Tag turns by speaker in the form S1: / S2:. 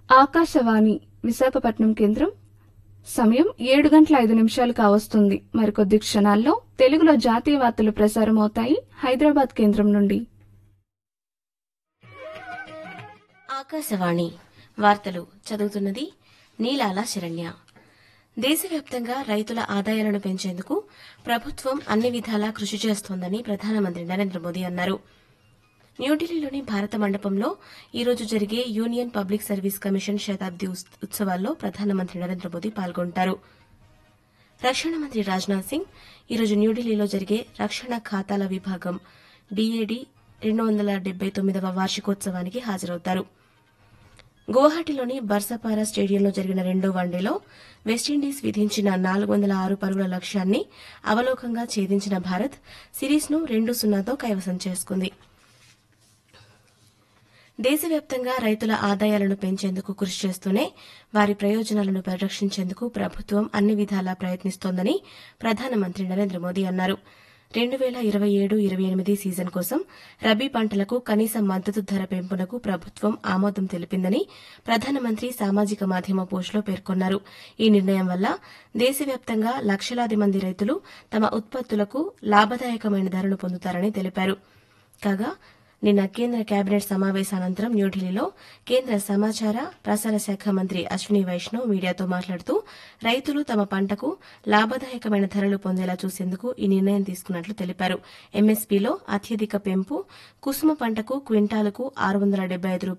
S1: ఆకాశవాణి విశాఖపట్నం కేంద్రం సమయం 7:05 కావస్తుంది. మరికొద్ది క్షణాల్లో తెలుగులో జాతీయ వార్తలు ప్రసారమవుతాయి హైదరాబాద్ కేంద్రం నుండి.
S2: ఆకాశవాణి వార్తలు చదువుతున్నది నీలాల శరణ్య. దేశవ్యాప్తంగా రైతుల ఆదాయాలను పెంచేందుకు ప్రభుత్వం అన్ని విధాలా కృషి చేస్తోందని ప్రధానమంత్రి నరేంద్ర మోదీ అన్నారు. న్యూఢిల్లీలోని భారత మండపంలో ఈరోజు జరిగే యూనియన్ పబ్లిక్ సర్వీస్ కమిషన్ శతాబ్ది ఉత్సవాల్లో ప్రధానమంత్రి నరేంద్ర మోదీ పాల్గొంటారు. రక్షణ మంత్రి రాజ్నాథ్ సింగ్ ఈరోజు న్యూఢిల్లీలో జరిగే రక్షణ ఖాతాల విభాగం డీఏడీ 279వ వార్షికోత్సవానికి హాజరవుతారు. గువాహటిలోని బర్సపారా స్టేడియంలో జరిగిన రెండో వన్డేలో వెస్టిండీస్ విధించిన 406 పరుగుల లక్ష్యాన్ని అవలోకంగా ఛేదించిన భారత్ సిరీస్ను 2-0తో కైవసం చేసుకుంది. దేశవ్యాప్తంగా రైతుల ఆదాయాలను పెంచేందుకు కృషి చేస్తూనే వారి ప్రయోజనాలను పరిరక్షించేందుకు ప్రభుత్వం అన్ని విధాలా ప్రయత్నిస్తోందని ప్రధానమంత్రి నరేంద్ర మోదీ అన్నారు. 2027-28 సీజన్ కోసం రబీ పంటలకు కనీస మద్దతు ధర పెంపునకు ప్రభుత్వం ఆమోదం తెలిపిందని ప్రధానమంత్రి సామాజిక మాధ్యమ పోస్టులో పేర్కొన్నారు. ఈ నిర్ణయం వల్ల దేశవ్యాప్తంగా లక్షలాది మంది రైతులు తమ ఉత్పత్తులకు లాభదాయకమైన ధరను పొందుతారని తెలిపారు. కాగా నిన్న కేంద్ర కేబినెట్ సమావేశానంతరం న్యూఢిల్లీలో కేంద్ర సమాచార ప్రసార శాఖ మంత్రి అశ్విని వైష్ణవ్ మీడియాతో మాట్లాడుతూ రైతులు తమ పంటకు లాభదాయకమైన ధరలు పొందేలా చూసేందుకు ఈ నిర్ణయం తీసుకున్నట్లు తెలిపారు. ఎంఎస్పీలో అత్యధిక పెంపు కుసుమ పంటకు క్వింటాలుకు 675